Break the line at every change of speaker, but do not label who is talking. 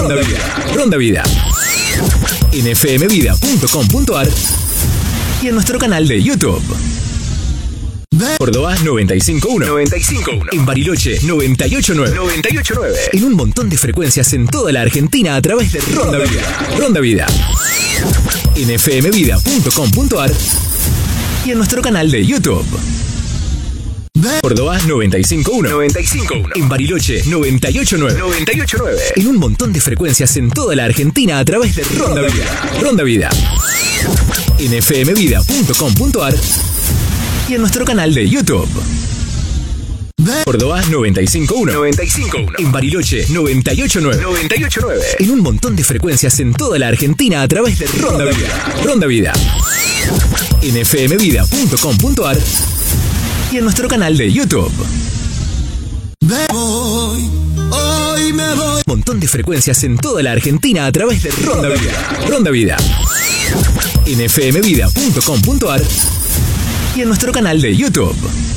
Ronda Vida. Ronda Vida. En fmvida.com.ar y en nuestro canal de YouTube. Córdoba 95.1. En Bariloche 98.9. En un montón de frecuencias en toda la Argentina a través de Ronda Vida. Ronda Vida. En fmvida.com.ar y en nuestro canal de YouTube. Córdoba 95.1. En Bariloche 98.9. En un montón de frecuencias en toda la Argentina a través de Ronda Vida. Ronda Vida. En fmvida.com.ar y en nuestro canal de YouTube. Córdoba 95.1. En Bariloche 98.9. En un montón de frecuencias en toda la Argentina a través de Ronda Vida. Ronda Vida. En fmvida.com.ar y en nuestro canal de YouTube. Hoy me voy. Un montón de frecuencias en toda la Argentina a través de Ronda Vida. Ronda Vida. En fmvida.com.ar y en nuestro canal de YouTube.